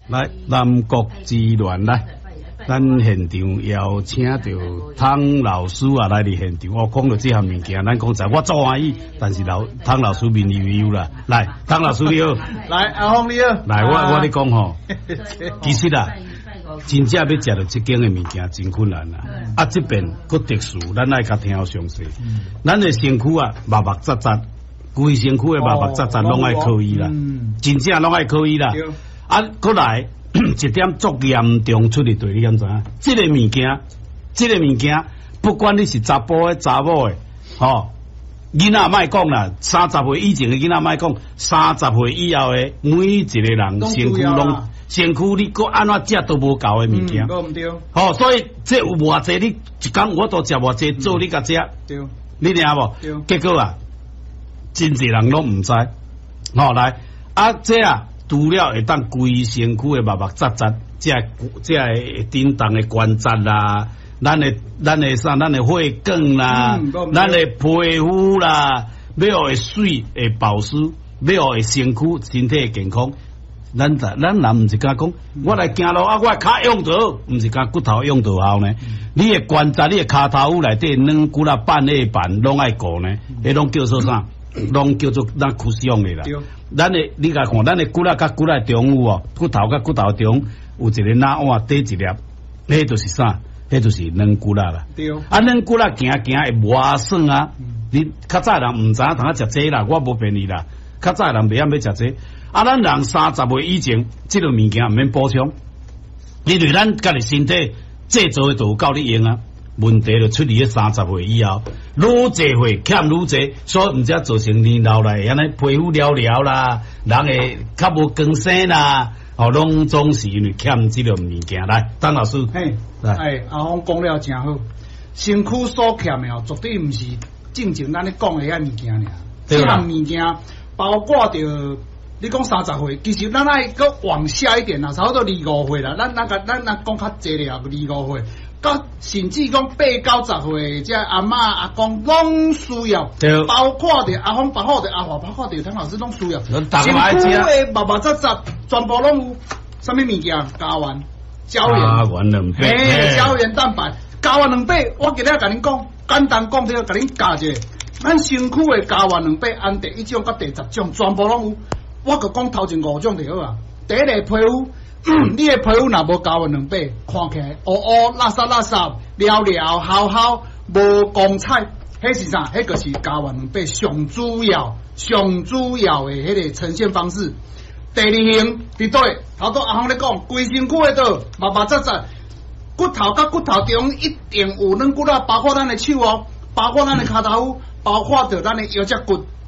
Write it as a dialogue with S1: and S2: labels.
S1: 来，南国之恋来，咱现场邀请到汤老师啊来伫现场。我讲到这项物件，咱讲在我做欢喜，但是汤老师面有啦。来，汤老师你好，
S2: 来阿峰你好，
S1: 来我咧讲吼，其实啊，真正要食到这间的物件真困难啦。啊，这边佫特殊，咱爱较听好详细。咱的身躯啊，密密杂杂，规身躯的密密杂杂拢爱可以啦，真正拢爱可以啦。啊，过来一点足严重出嚟对，你敢知影？这个物件，不管你是查甫的、查某的，吼，囡仔莫讲啦，30岁以前的囡仔莫讲，30岁以后的每一个人身躯你搁安怎食都无够的物件，
S2: 唔对。
S1: 吼，所以这有偌济，你一工我都食偌济，做你甲食，
S2: 对，
S1: 你听无？结果啊，真侪人拢唔知，吼来啊，这啊。除了会当规身躯的密密杂杂，这会叮当的关节啦，咱的血管啦，咱的皮肤啦，要会水会保湿，要会身躯身体的健康。咱人唔是讲，我来行路啊，我脚用到，唔是讲骨头用到好呢。你的关节，你的骹头骨内底软骨啦、半月板拢爱顾呢，迄拢叫做啥？拢叫做咱屈伤的啦。咱的你甲看，咱的骨啦甲骨啦中有哦，骨头甲骨头中有一个哪碗底一粒，迄就是啥？迄就是软骨啦啦。对。啊，软骨啦行会磨爽啊！你较早人唔知影通啊食这啦，我无骗你啦。较早人袂晓要食这，啊，咱人30岁以前，这个物件唔免补充，因为咱家己身体制造的就有够你用啊。问题就出伫30岁以后，愈济岁欠愈济，所以毋则造成年老来安尼皮肤了了啦，人会较无光鲜啦，哦，拢总是因为欠这个物件。来，张老师，
S2: 来，阿峰讲了真好，身躯所欠的哦，绝对毋是正经咱咧讲的遐物件尔，这项物件包括着。你讲30岁，其实咱爱搁往下一点啦，差不多25岁啦。咱讲较济了，25岁，到甚至讲8、90岁，即阿嬷阿公拢需要，包括着阿峰，包括着阿华，包括着汤老师拢需要。身躯的密密杂杂，全部拢有什么物件？胶原、胶原，胶原蛋白，胶原2倍。我今日甲恁讲，简单讲着，甲恁教一下，咱身躯的胶原2倍，按第1种甲第10种，全部拢有。我就讲头前5种就好啊。第一个皮肤，你的皮肤若无胶原2倍，看起来乌乌、垃圾、了了、好好，无光彩，迄是啥？迄个是胶原2倍上主要的迄个呈现方式。第二型，伫对头拄阿峰咧讲，规身躯的都密密杂杂，骨头甲骨头中一定有软骨啦，包括咱的手哦，包括咱的骹头骨，包括着咱的腰脊骨。